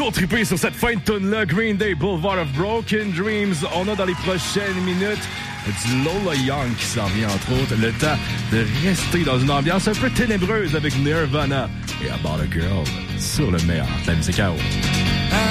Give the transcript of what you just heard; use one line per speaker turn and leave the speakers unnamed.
Pour triper sur cette fin de tune-là, Green Day, Boulevard of Broken Dreams. On a dans les prochaines minutes du Lola Young qui s'en vient, entre autres. Le temps de rester dans une ambiance un peu ténébreuse avec Nirvana et About a Girl sur le meilleur de la musique à eau.